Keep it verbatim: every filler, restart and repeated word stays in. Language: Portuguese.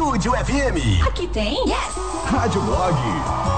Estúdio F M. Aqui tem? Yes! Rádio Blog.